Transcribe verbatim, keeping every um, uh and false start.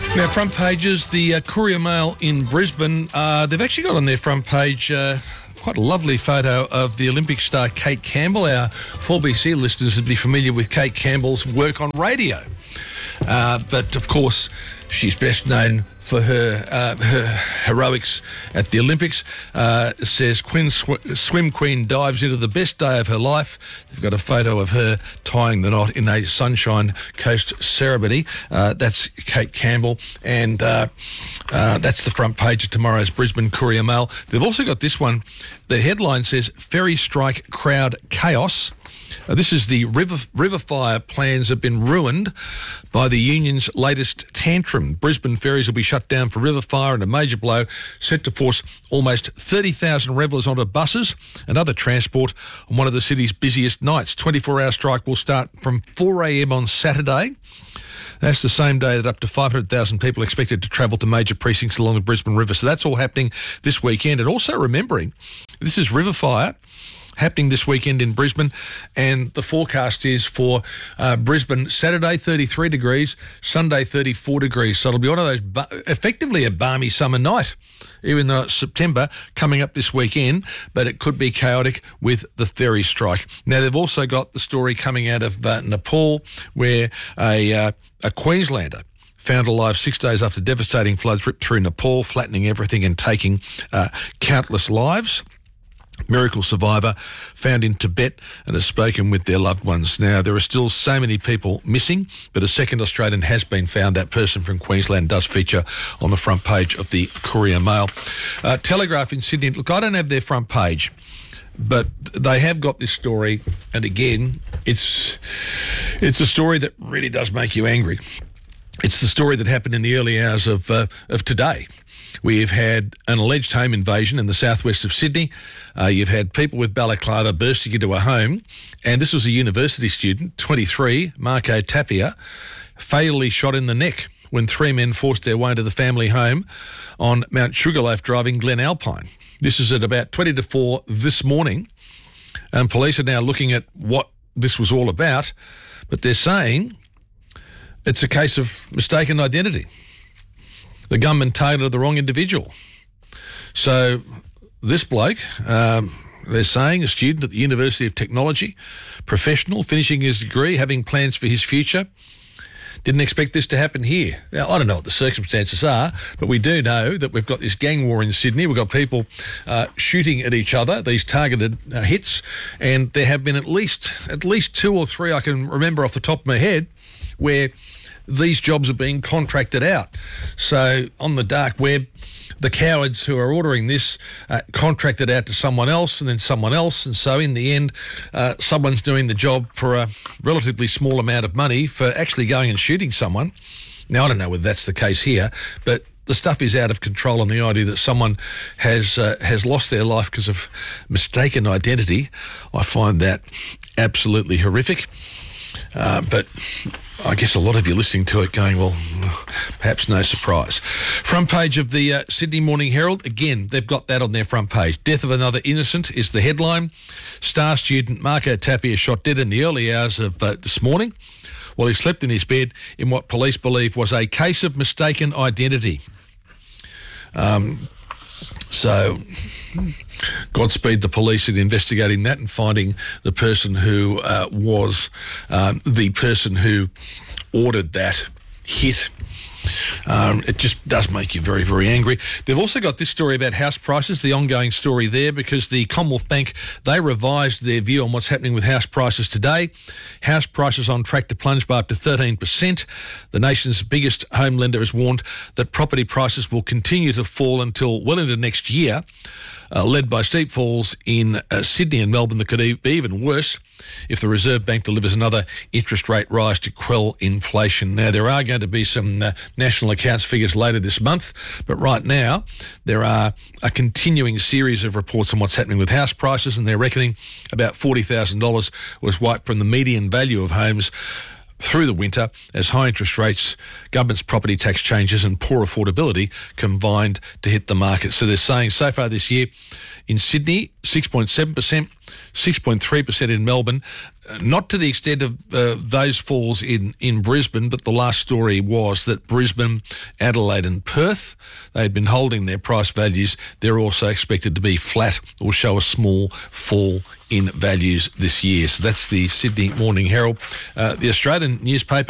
Now, front pages, the uh, Courier Mail in Brisbane, uh, they've actually got on their front page uh, quite a lovely photo of the Olympic star Kate Campbell. Our four B C listeners would be familiar with Kate Campbell's work on radio. Uh, but, of course, she's best known for her uh, her heroics at the Olympics. Uh, says Queen sw- Swim Queen dives into the best day of her life. They've got a photo of her tying the knot in a Sunshine Coast ceremony. Uh, that's Kate Campbell, and uh, uh, that's the front page of tomorrow's Brisbane Courier Mail. They've also got this one. The headline says, Ferry Strike Crowd Chaos. Uh, this is the river, river fire plans have been ruined by the union's latest tantrum. Brisbane ferries will be shut down for river fire, and a major blow set to force almost thirty thousand revellers onto buses and other transport on one of the city's busiest nights. twenty-four hour strike will start from four a m on Saturday. That's the same day that up to five hundred thousand people are expected to travel to major precincts along the Brisbane River. So that's all happening this weekend. And also remembering, this is river fire happening this weekend in Brisbane, and the forecast is for uh, Brisbane Saturday thirty-three degrees, Sunday thirty-four degrees. So it'll be one of those, bu- effectively a balmy summer night, even though it's September coming up this weekend, but it could be chaotic with the ferry strike. Now, they've also got the story coming out of uh, Nepal, where a, uh, a Queenslander found alive six days after devastating floods ripped through Nepal, flattening everything and taking uh, countless lives. Miracle survivor found in Tibet and has spoken with their loved ones. Now, there are still so many people missing, but a second Australian has been found. That person from Queensland does feature on the front page of the Courier Mail. Uh, Telegraph in Sydney, look, I don't have their front page, but they have got this story, and again, it's it's a story that really does make you angry. It's the story that happened in the early hours of uh, of today. We've had an alleged home invasion in the southwest of Sydney. Uh, you've had people with balaclava bursting into a home, and this was a university student, twenty-three, Marco Tapia, fatally shot in the neck when three men forced their way into the family home on Mount Sugarloaf Drive in Glen Alpine. This is at about twenty to four this morning, and police are now looking at what this was all about, but they're saying it's a case of mistaken identity. The gunman targeted the wrong individual. So this bloke, um, they're saying, a student at the University of Technology, professional, finishing his degree, having plans for his future, didn't expect this to happen here. Now, I don't know what the circumstances are, but we do know that we've got this gang war in Sydney. We've got people uh, shooting at each other, these targeted uh, hits, and there have been at least at least two or three I can remember off the top of my head where these jobs are being contracted out. So on the dark web, the cowards who are ordering this uh, contract it out to someone else and then someone else. And so in the end, uh, someone's doing the job for a relatively small amount of money for actually going and shooting someone. Now, I don't know whether that's the case here, but the stuff is out of control, and the idea that someone has uh, has lost their life because of mistaken identity, I find that absolutely horrific. Uh, but I guess a lot of you listening to it going, well, perhaps no surprise. Front page of the uh, Sydney Morning Herald. Again, they've got that on their front page. Death of another innocent is the headline. Star student Marco Tapia shot dead in the early hours of uh, this morning while he slept in his bed in what police believe was a case of mistaken identity. Um... So, Godspeed the police in investigating that and finding the person who uh, was um, the person who ordered that hit. Um, it just does make you very, very angry. They've also got this story about house prices, the ongoing story there, because the Commonwealth Bank, they revised their view on what's happening with house prices today. House prices on track to plunge by up to thirteen percent. The nation's biggest home lender has warned that property prices will continue to fall until well into next year, uh, led by steep falls in uh, Sydney and Melbourne that could e- be even worse if the Reserve Bank delivers another interest rate rise to quell inflation. Now, there are going to be some uh, national accounts figures later this month, but right now there are a continuing series of reports on what's happening with house prices, and they're reckoning about forty thousand dollars was wiped from the median value of homes through the winter as high interest rates, government's property tax changes and poor affordability combined to hit the market. So they're saying so far this year in Sydney, six point seven percent, six point three percent in Melbourne. Uh, not to the extent of uh, those falls in, in Brisbane, but the last story was that Brisbane, Adelaide and Perth, they'd been holding their price values. They're also expected to be flat or show a small fall in values this year. So that's the Sydney Morning Herald. Uh, the Australian newspaper